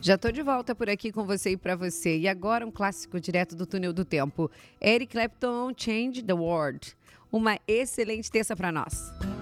Já tô de volta por aqui com você e para você. E agora um clássico direto do túnel do tempo. Eric Clapton, Change the World. Uma excelente terça para nós.